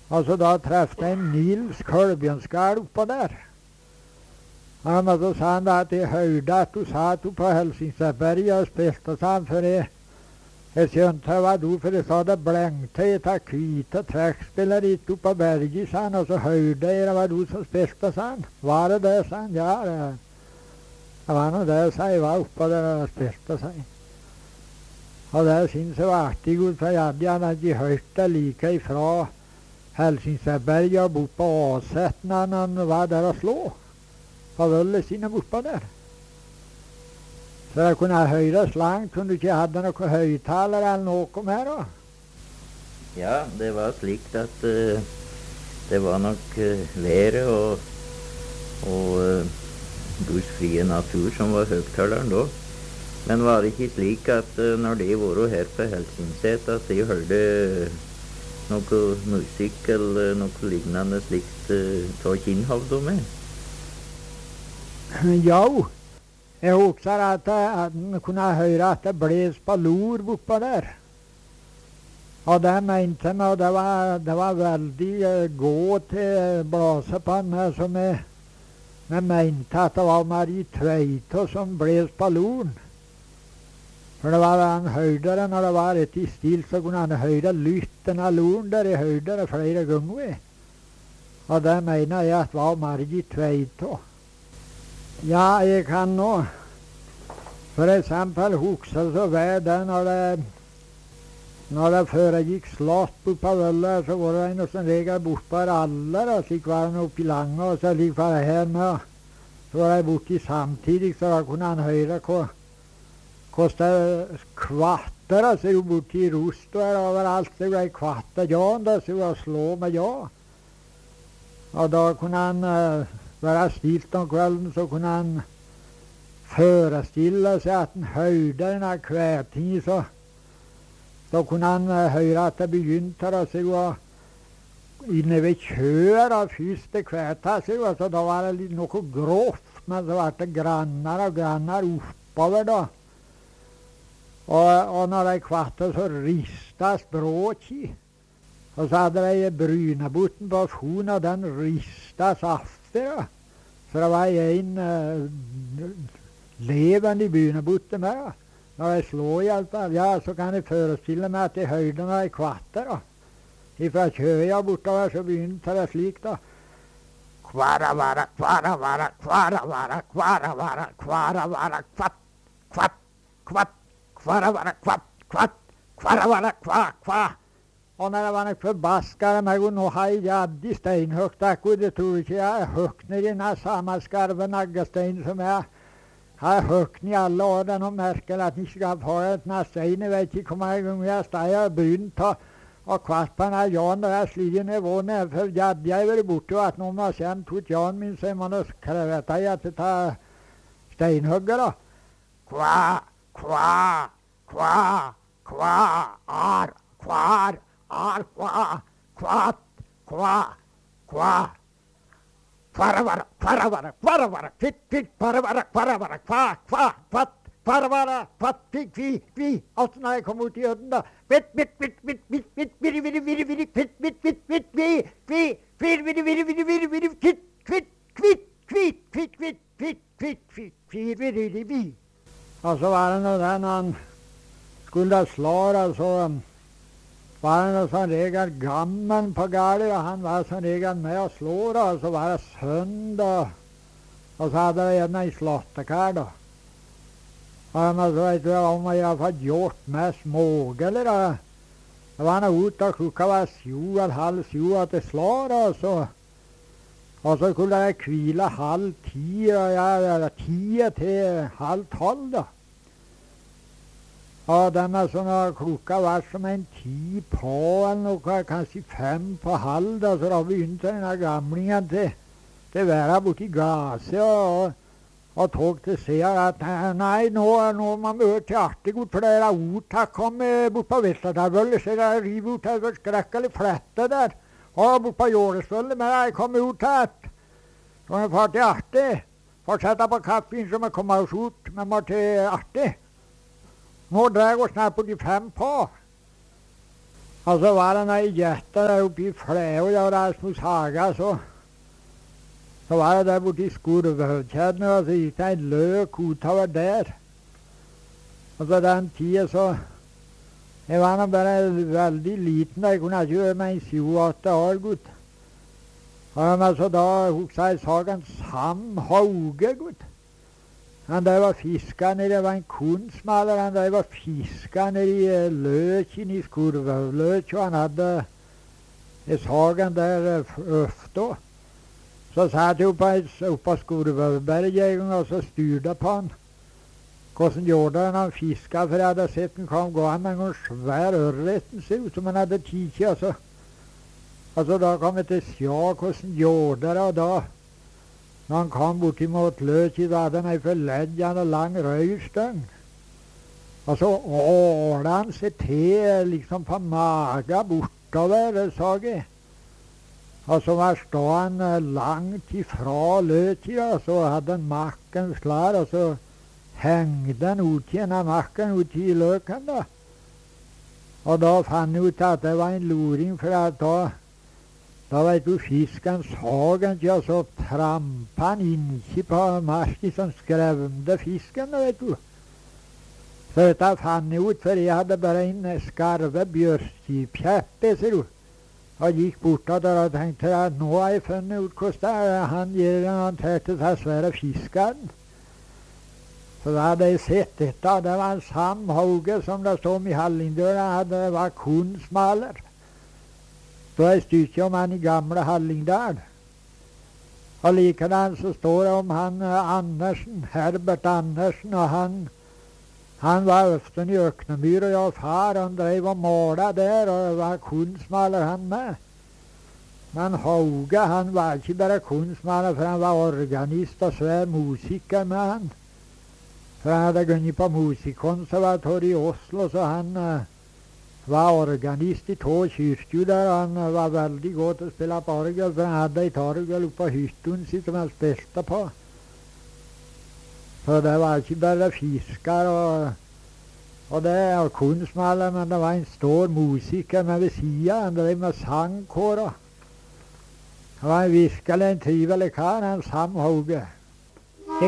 Altså da trefte jeg Nils Kolbjørnskjær oppå der. Og så sa han da at jeg hørte at du satt oppe på Helsingborg og spilte sammen, for jeg skjønte jeg var do, for jeg sa det blengte i ta hvite trekkspiller ikke oppe på berget, sa han, og så hørte jeg det var du som spilte, sa han. Var det det, sa han? Ja, det var noe det, sa jeg, var oppe der og spilte, sa jeg. Og det synes jeg var artig godt, for jeg hadde ikke hørt det like ifra Helsingborg og bort på Åsetten når han var der og slå. På vøllet sine bortpå der. Så jeg kunne høre slangt, om du ikke hadde noen høyttaler eller noe mer da. Ja, det var slik at det var nok været og buskfrie natur som var høyttaleren da. Men var det ikke slik at når de var her på Helsingset, at de hørte noe musikk eller noe lignende slikt av Kinnhavda med? Ja, jeg husker at en kunne høre at det bles på lor bortpå der. Og det mente jeg, og det var veldig godt til blåse på den, så vi mente at det var Marie Tveita som bles på loren. For det var han hørte det når det var rett i stil, så kunne han høre lytten av loren der. Jeg hørte det flere ganger. Og det mener jeg at var Marie Tveita. Ja, jeg kan nå for eksempel huske så ved det når det foregikk slåss på Vølle, så var det noe som regel bort på Raller, og slik var det oppe i Lange, og så slik var det her med, så var det borte samtidig, så da kunne han høre hvordan det kvatter, så jo borte i Rost og overalt, så ble kvatter ja, da, så var slå med ja. Og da kunne han være stilt om kvelden, så kunne han forestille seg at han hørte denne kvætingen, så kunne han høre at det begynte å se inne ved kjør av første kvæta, så da var det litt noe grovt, men så var det grannar og grannar oppover da. Og når de kvatte, så ristet språket, og så hadde de brynebutten på foten, og den ristet saftig. Så det var en levende i brynebutten med da. Når de slår i alt, ja, så kan jeg forestille meg at de hørte når de kvatter da. Ifra kjøya bortover så begynte det slik da. Kvaravara, kvaravara, kvaravara, kvaravara, kvaravara, kvatt, kvatt, kvatt, kvaravara, kvatt, kvatt, kvaravara, kva, kva. Og når det var nok forbaskere meg, og nå har jeg jadde steinhøgt akkurat, det tror ikke jeg er høgt ned i denne samme skarve naggesteinen som jeg har høgt i alle år. Det er noe merkelig at jeg ikke skal få denne steinen. Jeg vet ikke hvor mange ganger jeg steg og begynt og kvart på denne Jan, og jeg sliger nivå ned, for jadde jeg vært borte, og at noen har kjent ut Jan min, så jeg må kreve at jeg tar steinhøgget da. Kva, kva, kva, kva, ar, kvar, ar, kva, kvat, kva, kva, kvaravara, kvaravara, kvaravara, kvitt, kvitt, kvaravara, kvaravara, kva, kva, kvatt, kvaravara, kvatt, kvitt, kvi, kvi, alt når jeg kom ut i øden da, kvitt, kvitt, kvitt, kvitt, kvitt, kvitt, virri, virri, virri, virri, kvitt, kvitt, kvitt, kvitt, kvi, kvi, virri, virri, virri, virri, virri, virri, kvitt, kvitt, kvitt, kvitt, kvitt, kvitt, kvitt, kvitt, kvitt, virri, virri, virri, vi. Og så var det når han skulle slå, så var det noe sånn regel gammen på gale, og han var sånn regel med å slå, og så var det sønn, og så hadde det gjerne en slåttekar, da. Og så vet du om jeg har fått gjort med smågeler, det var noe ut, og klokka var 7 eller halv 7 at det slår, og så kunne jeg hvile halv 10, og jeg 10 til halv 12, da. Og denne sånne klokka var som en 10 på, eller noe, kanskje 5 på halv, da, så da begynte denne gamlingen til å være borti glaset, og tok til seg at nei, nå må vi høre til artig godt, for det er ordtak kom bort på Vestertavølle, så det river ut et skrekkelig flette der, og bort på Jålesvølle, men jeg kom ut til at så vi får til artig, fortsette på kaffen, så vi kommer oss ut, vi må til artig. Nå dreier vi snart på de 5 på. Og så var det når jeg gjetta der oppe i Fløya og Rasmus Haga, så var det der borte i Skorvøvkjedene, og så gikk det en løk utover der. Og så den tida så jeg var nå bare veldig liten, jeg kunne ikke være meg 7-8 år, gutt. Men så da husker jeg saken Sam Hauge, gutt. Han drev og fiska nedi, det var en kunstmaler, han drev og fiska nedi løken i Skorvøvløk, og han hadde saken der øfta. Så satt jeg oppe på Skorvøvberget og så styrte på han. Hvordan gjorde han når han fiska, for jeg hadde sett han kom gående med en svær ørreten, ser ut som han hadde tidsja. Altså da kom jeg til å se hvordan gjorde det, og da når han kom bortimot løket, da hadde han ei forledjende lang røyrstøng. Og så åla han seg til liksom på magen bortover, så jeg. Og så var stående langt ifra løket, og så hadde han makken klar, og så hengde han uti en av makken uti løken, da. Og da fant jeg ut at det var en luring, for at da vet du, fisken så han ikke, og så trampet han ikke på marsken som skrevde fisken, vet du. Så dette fant jeg ut, for jeg hadde bare en skarve bjørkipjeppe, ser du. Og gikk bortover der og tenkte at nå har jeg funnet ut hvordan han gjør når han tar til seg svære fiskeren. Så da hadde jeg sett dette, og det var en Sam Hauge som det stod i Hallingdøra, det var kunstmaler. Så jeg stykker om han i gamle Hallingdal. Og likedan så står det om han Andersen, Herbert Andersen, og han var øften i Øknemyr, og jeg far, han drev og måla der, og var kunstmaler han med. Men Hauge, han var ikke bare kunstmaler, for han var organist og svær musiker med han. For han hadde gått på musikkonservatoriet i Oslo, så han var organist i 2 kyrkjer der, og han var veldig god til å spille på orgel, for han hadde et orgel oppe på hytten sin som han spilte på. Så det var ikke bare fisker og kunstmaler, men det var en stor musiker med ved siden. Han drev med sangkår. Det var virkelig en trivelig kar, han Sam Hauge.